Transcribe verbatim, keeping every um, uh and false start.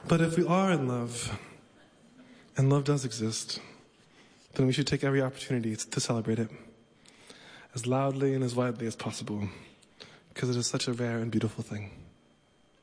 But if we are in love, and love does exist, then we should take every opportunity to celebrate it as loudly and as widely as possible, because it is such a rare and beautiful thing.